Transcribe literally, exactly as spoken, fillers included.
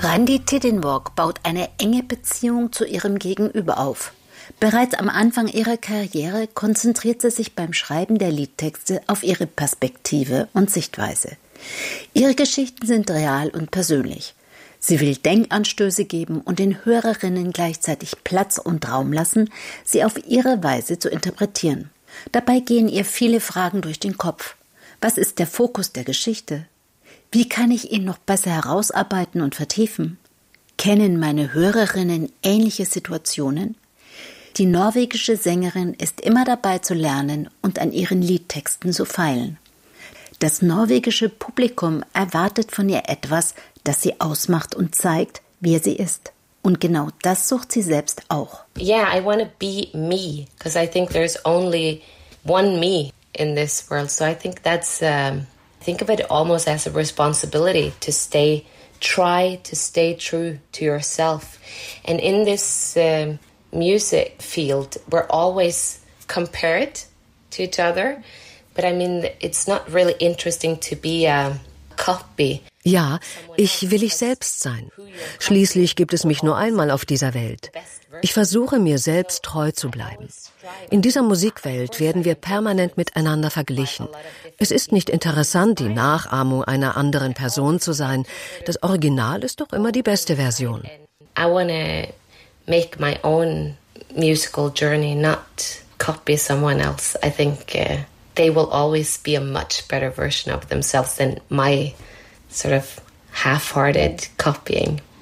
Randi Tiddenwalk baut eine enge Beziehung zu ihrem Gegenüber auf. Bereits am Anfang ihrer Karriere konzentriert sie sich beim Schreiben der Liedtexte auf ihre Perspektive und Sichtweise. Ihre Geschichten sind real und persönlich. Sie will Denkanstöße geben und den Hörerinnen gleichzeitig Platz und Raum lassen, sie auf ihre Weise zu interpretieren. Dabei gehen ihr viele Fragen durch den Kopf. Was ist der Fokus der Geschichte? Wie kann ich ihn noch besser herausarbeiten und vertiefen? Kennen meine Hörerinnen ähnliche Situationen? Die norwegische Sängerin ist immer dabei zu lernen und an ihren Liedtexten zu feilen. Das norwegische Publikum erwartet von ihr etwas, das sie ausmacht und zeigt, wer sie ist. Und genau das sucht sie selbst auch. Yeah, I want to be me, because I think there's only one me in this world. So I think that's, um, think of it almost as a responsibility to stay, try to stay true to yourself. And in this um, music field, we're always compared to each other. But I mean, it's not really interesting to be a copy. Ja, ich will ich selbst sein. Schließlich gibt es mich nur einmal auf dieser Welt. Ich versuche, mir selbst treu zu bleiben. In dieser Musikwelt werden wir permanent miteinander verglichen. Es ist nicht interessant, die Nachahmung einer anderen Person zu sein. Das Original ist doch immer die beste Version. I want to make my own musical journey, not copy someone else. I think uh, they will always be a much better version of themselves than my sort of half-hearted copying.